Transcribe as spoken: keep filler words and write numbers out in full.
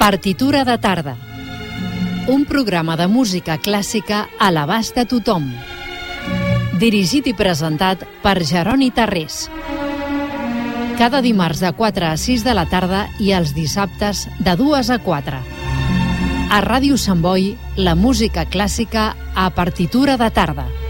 Partitura de tarda. Un programa de música clàssica a l'abast de tothom. Dirigit i presentat per Jeroni Tarrés. Cada dimarts de quatre a sis de la tarda i els dissabtes de dues a quatre. A Ràdio Sant Boi, la música clàssica a partitura de tarda.